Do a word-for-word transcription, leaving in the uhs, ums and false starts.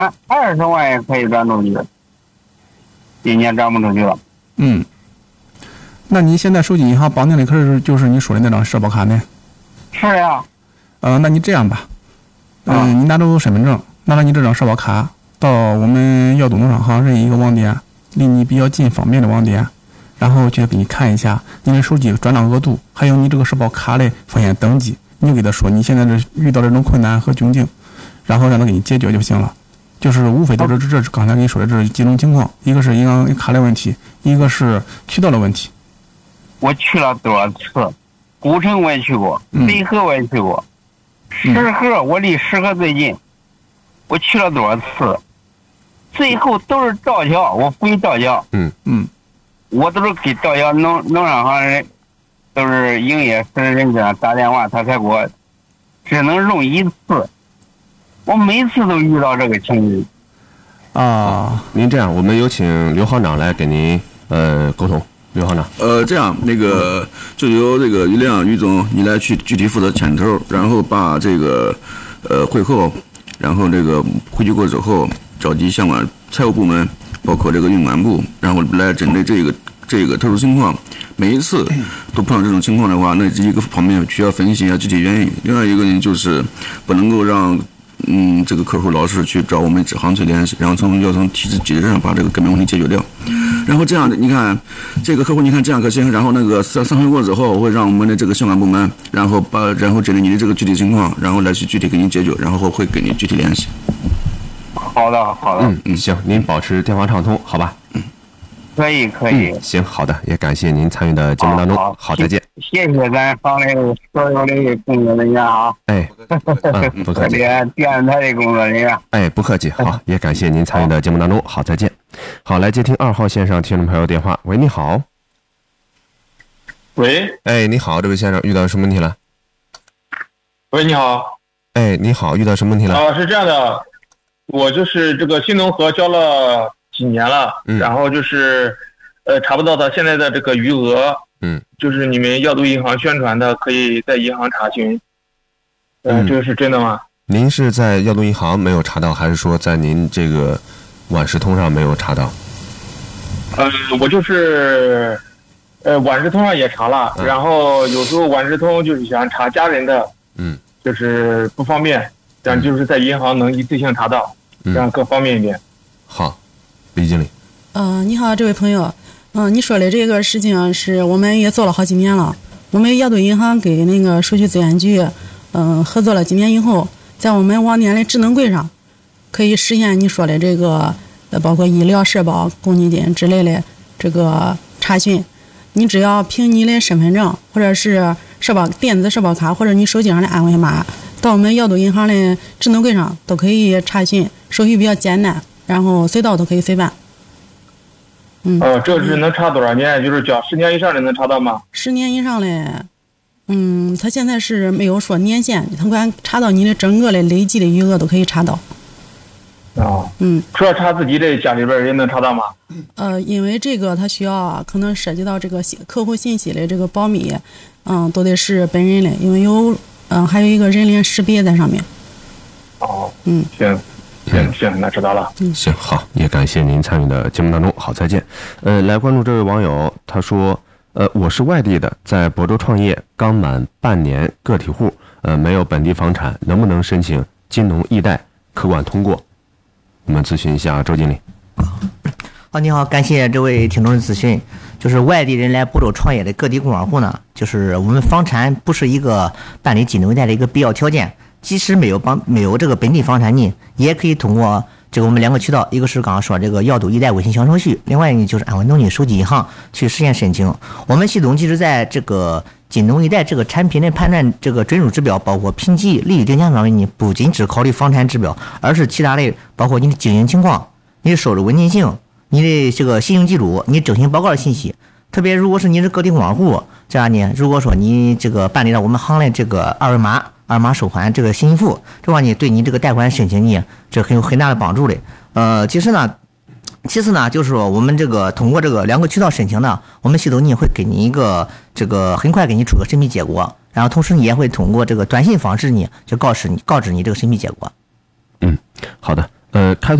二二十万也可以转出去，今年转不出去了。 嗯，那你现在手机银行绑定的可是就是你说的那张社保卡呢？ 是呀。 呃，那你这样吧，嗯、呃，你拿着身份证，拿着你这张社保卡，到我们耀东农商行任意一个网点，离你比较近方便的网点，然后去给你看一下你的手机转账额度，还有你这个社保卡的风险等级，你就给他说你现在这遇到这种困难和窘境，然后让他给你解决就行了。就是无非就是这这刚才跟你说的这几种情况，一个是银行卡的问题，一个是渠道的问题。 我去了多少次，古城我也去过，北河我也去过，石河我离石河最近，我去了多少次，最后都是赵桥，我回赵桥。 嗯嗯， 我都是给赵桥农农商行人，都是营业负责人给他打电话，他才给我只能用一次。我每次都遇到这个情形啊！您这样，我们有请刘行长来给您呃沟通。刘行长， 呃，这样那个就由这个于亮于总你来去具体负责牵头，然后把这个呃会后，然后这个会议过之后，召集相关财务部门，包括这个运管部，然后来针对这个这个特殊情况，每一次都碰到这种情况的话，那这一个方面需要分析一下具体原因。另外一个呢，就是不能够让。嗯，这个客户老是去找我们支行去联系，然后从要从体制机制上把这个根本问题解决掉。然后这样，你看这个客户，你看这样可行。然后那个三三回过之后，我会让我们的这个相关部门，然后把然后针对你的这个具体情况，然后来去具体给你解决，然后会跟你具体联系。 好的，好的。 嗯嗯，行，您保持电话畅通，好吧？ 嗯，可以，可以。 嗯，行，好的，也感谢您参与的节目当中。好，好再见。 谢谢咱行内所有的工作人员啊！ 哎，嗯，不客气。 电台的工作人员， 哎，不客气。好，也感谢您参与的节目当中。好，再见。好，来接听二号线上听众朋友电话。喂，你好。 喂。 哎，你好，这位先生，遇到什么问题了？ 喂，你好。 哎，你好，遇到什么问题了？ 啊，是这样的，我就是这个新农合交了几年了， 嗯、 然后就是呃查不到他现在的这个余额。 嗯， 就是你们耀都银行宣传的，可以在银行查询。呃、嗯，这个是真的吗？ 您是在耀都银行没有查到，还是说在您这个晚时通上没有查到？ 呃，我就是呃晚时通上也查了，嗯、然后有时候晚时通就是想查家人的， 嗯， 就是不方便，这样就是在银行能一次性查到， 嗯、 这样更方便一点。 好，李经理。 嗯、呃，你好，这位朋友。嗯，你说的这个事情是我们也做了好几年了。我们耀都银行给那个数据资源局，嗯，合作了几年以后，在我们网点的智能柜上，可以实现你说的这个，呃，包括医疗、社保、公积金之类的这个查询。你只要凭你的身份证或者是社保电子社保卡或者你手机上的二维码，到我们耀都银行的智能柜上都可以查询，手续比较简单，然后随到都可以随办。嗯， 哦，这是能查多少年？就是交十年以上的能查到吗？ 十年以上的，嗯，他现在是没有说年限，他管查到你的整个的累计的余额都可以查到。 哦， 嗯， 除了查自己的，家里边也能查到吗？ 呃，因为这个他需要啊，可能涉及到这个客户信息的这个保密，嗯，都得是本人的，因为有嗯还有一个人脸识别在上面。 哦， 嗯， 行。行行，那知道了。 嗯， 行，好，也感谢您参与的节目当中。好，再见。呃，来关注这位网友，他说，呃，我是外地的，在亳州创业，刚满半年，个体户，呃，没有本地房产，能不能申请金农易贷，可管通过？我们咨询一下周经理。 好，你好，感谢这位听众的咨询。就是外地人来亳州创业的个体工商户呢，就是我们房产不是一个办理金农易贷的一个必要条件。即使没有帮没有这个本地房产呢，也可以通过这个我们两个渠道，一个是刚刚说这个耀都易贷微信小程序，另外呢就是安徽农业手机银行去实现申请。我们系统其实在这个金农易贷这个产品的判断这个准入指标，包括评级、利率定价方面呢，不仅只考虑房产指标，而是其他的，包括你的经营情况、你的收入稳定性、你的这个信用记录、你征信报告的信息。特别如果是你是个体工商户，这样呢，如果说你这个办理了我们行的这个二维码。二维码收款这个信息付，这块呢对你这个贷款申请呢，这很有很大的帮助的。呃，其实呢，其次呢，就是说我们这个通过这个两个渠道申请呢，我们系统呢会给你一个这个很快给你出个审批结果，然后同时你也会通过这个短信方式呢，就告知你告知你这个审批结果。 嗯，好的。 呃，开